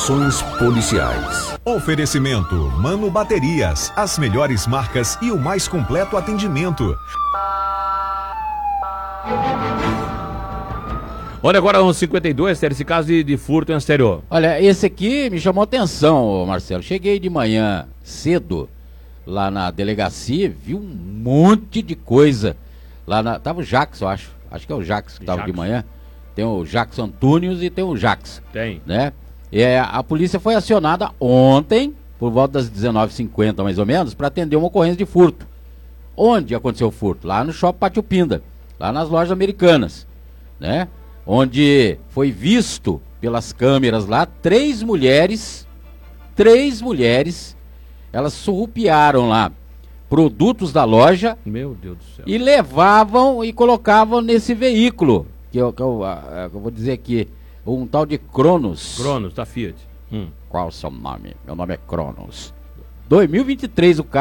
Informações policiais. Oferecimento Mano Baterias, as melhores marcas e o mais completo atendimento. Olha, agora 11h52, esse caso de furto em exterior. Olha, esse aqui me chamou atenção, Marcelo. Cheguei de manhã cedo lá na delegacia, vi um monte de coisa. Tava o Jax, eu acho. Acho que é o Jax que tava de manhã. Tem o Jax Antúnios e tem o Jax. Tem. Né? A polícia foi acionada ontem, por volta das 19h50 mais ou menos, para atender uma ocorrência de furto. Onde aconteceu o furto? Lá no Shopping Pátio Pinda, lá nas lojas americanas, né? Onde foi visto pelas câmeras lá, três mulheres, elas surrupiaram lá produtos da loja. Meu Deus do céu. E levavam e colocavam nesse veículo, que eu vou dizer aqui, um tal de Cronos. Cronos, da Fiat. Qual é o seu nome? Meu nome é Cronos. 2023 o carro.